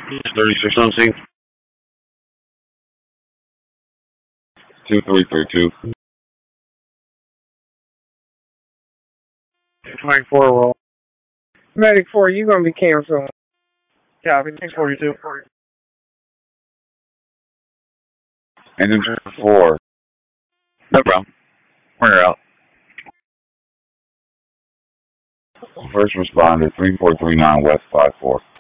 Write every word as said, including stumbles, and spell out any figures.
thirty-six on scene. two three three two. twenty-four roll. Medic four, you're going to be canceled. Copy, six forty-two. Engine four. No problem. We're out. First responder, three four three nine West five four.